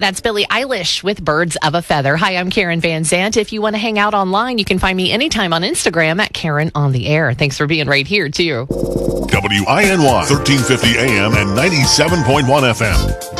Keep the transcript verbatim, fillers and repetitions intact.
That's Billie Eilish with Birds of a Feather. Hi, I'm Karen Van Zant. If you want to hang out online, you can find me anytime on Instagram at Karen on the Air. Thanks for being right here, too. W I N Y, thirteen fifty A M and ninety-seven point one F M.